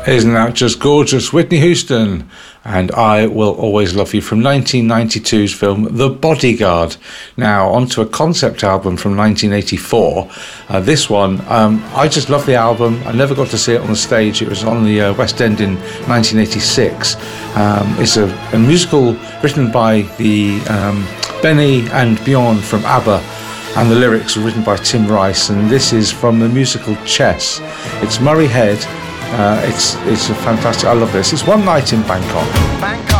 Isn't that just gorgeous? Whitney Houston and I Will Always Love You from 1992's film The Bodyguard. Now, onto a concept album from 1984. This one, I just love the album. I never got to see it on the stage. It was on the West End in 1986. It's a musical written by the Benny and Bjorn from ABBA, and the lyrics were written by Tim Rice, and this is from the musical Chess. It's Murray Head. It's a fantastic. I love this. It's One Night in Bangkok.